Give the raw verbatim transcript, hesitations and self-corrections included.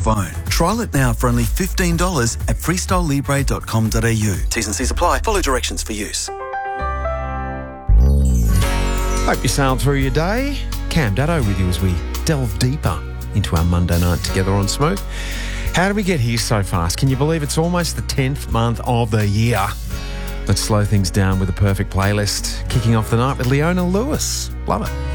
phone. Trial it now for only fifteen dollars at freestyle libre dot com dot a u. T's and C's apply. Follow directions for use. Hope you sailed through your day. Cam Daddo with you as we delve deeper into our Monday night together on Smoke. How did we get here so fast? Can you believe it's almost the tenth month of the year? Let's slow things down with a perfect playlist. Kicking off the night with Leona Lewis. Love it.